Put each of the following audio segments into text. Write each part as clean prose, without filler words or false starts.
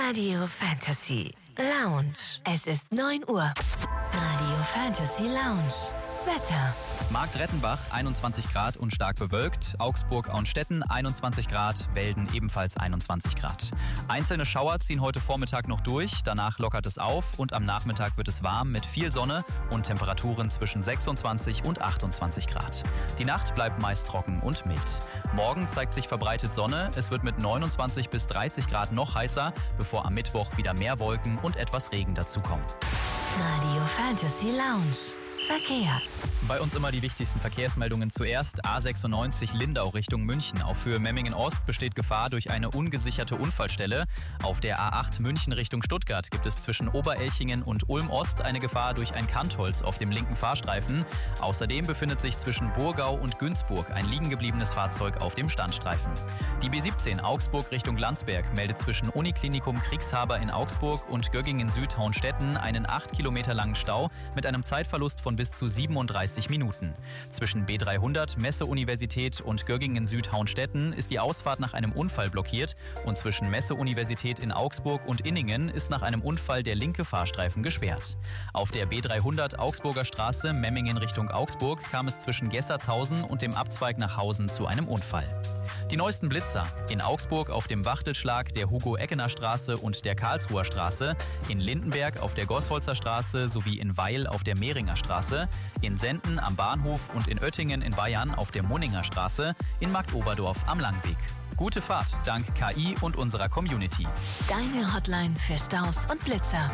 Radio Fantasy Lounge. Es ist 9 Uhr. Radio Fantasy Lounge. Wetter. Marktrettenbach 21 Grad und stark bewölkt, Augsburg-Auenstetten 21 Grad, Welden ebenfalls 21 Grad. Einzelne Schauer ziehen heute Vormittag noch durch, danach lockert es auf und am Nachmittag wird es warm mit viel Sonne und Temperaturen zwischen 26 und 28 Grad. Die Nacht bleibt meist trocken und mild. Morgen zeigt sich verbreitet Sonne, es wird mit 29 bis 30 Grad noch heißer, bevor am Mittwoch wieder mehr Wolken und etwas Regen dazukommen. Radio Fantasy Lounge. Verkehr. Bei uns immer die wichtigsten Verkehrsmeldungen zuerst. A96 Lindau Richtung München. Auf Höhe Memmingen Ost besteht Gefahr durch eine ungesicherte Unfallstelle. Auf der A8 München Richtung Stuttgart gibt es zwischen Oberelchingen und Ulm Ost eine Gefahr durch ein Kantholz auf dem linken Fahrstreifen. Außerdem befindet sich zwischen Burgau und Günzburg ein liegengebliebenes Fahrzeug auf dem Standstreifen. Die B17 Augsburg Richtung Landsberg meldet zwischen Uniklinikum Kriegshaber in Augsburg und Göggingen Süd Hauenstetten einen 8 Kilometer langen Stau mit einem Zeitverlust von bis zu 37 Minuten. Zwischen B300 Messe-Universität und Göggingen Süd Hauenstetten ist die Ausfahrt nach einem Unfall blockiert und zwischen Messe-Universität in Augsburg und Inningen ist nach einem Unfall der linke Fahrstreifen gesperrt. Auf der B300 Augsburger Straße Memmingen Richtung Augsburg kam es zwischen Gessertshausen und dem Abzweig nach Hausen zu einem Unfall. Die neuesten Blitzer. In Augsburg auf dem Wachtelschlag der Hugo-Eckener-Straße und der Karlsruher Straße, in Lindenberg auf der Gosholzer Straße sowie in Weil auf der Mehringer Straße, in Senden am Bahnhof und in Oettingen in Bayern auf der Munninger Straße, in Marktoberdorf am Langweg. Gute Fahrt dank KI und unserer Community. Deine Hotline für Staus und Blitzer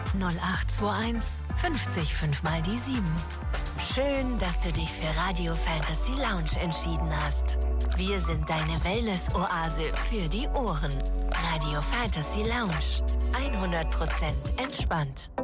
0821 50 5 mal die 7. Schön, dass du dich für Radio Fantasy Lounge entschieden hast. Wir sind deine Wellness-Oase für die Ohren. Radio Fantasy Lounge. 100% entspannt.